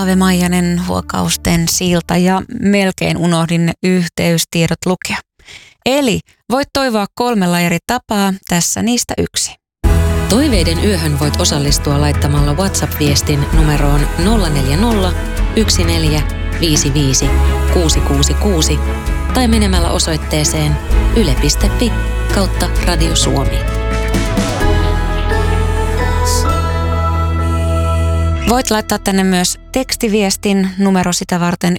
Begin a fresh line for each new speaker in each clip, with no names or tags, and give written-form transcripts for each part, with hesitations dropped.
Aave Maijanen, Huokausten silta, ja melkein unohdin ne yhteystiedot lukea. Eli voit toivoa 3 eri tapaa, tässä niistä yksi.
Toiveiden yöhön voit osallistua laittamalla WhatsApp-viestin numeroon 040 1455 666 tai menemällä osoitteeseen yle.fi/Radio Suomi.
Voit laittaa tänne myös tekstiviestin, numero sitä varten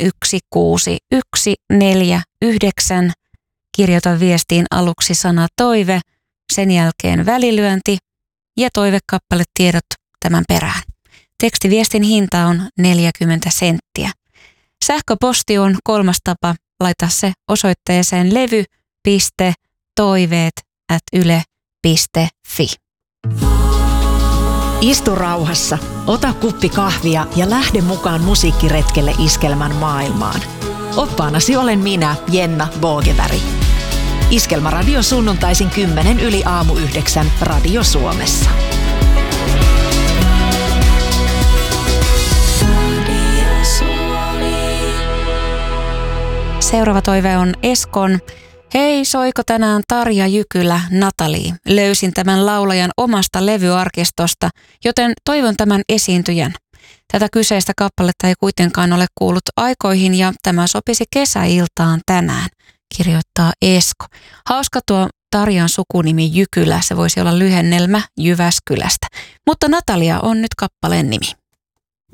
16149. Kirjoita viestiin aluksi sana toive, sen jälkeen välilyönti ja toivekappaletiedot tämän perään. Tekstiviestin hinta on 40 senttiä. Sähköposti on 3. tapa, laita se osoitteeseen levy.toiveet@yle.fi.
Istu rauhassa, ota kuppi kahvia ja lähde mukaan musiikkiretkelle Iskelmän maailmaan. Oppaanasi olen minä, Jenna Boogeberg. Iskelmäradio sunnuntaisin 8:10 Radio Suomessa.
Seuraava toive on Eskon. Hei, soiko tänään Tarja Jykylä, Natalie? Löysin tämän laulajan omasta levyarkistosta, joten toivon tämän esiintyjän. Tätä kyseistä kappaletta ei kuitenkaan ole kuullut aikoihin ja tämä sopisi kesäiltaan tänään, kirjoittaa Esko. Hauska tuo Tarjan sukunimi Jykylä, se voisi olla lyhennelmä Jyväskylästä. Mutta Natalia on nyt kappaleen nimi.